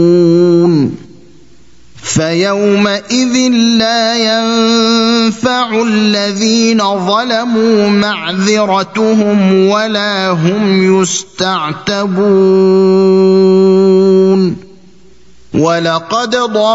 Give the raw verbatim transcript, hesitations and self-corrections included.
فيومئذ لا ينفع الذين ظلموا معذرتهم ولا هم يستعتبون ولقد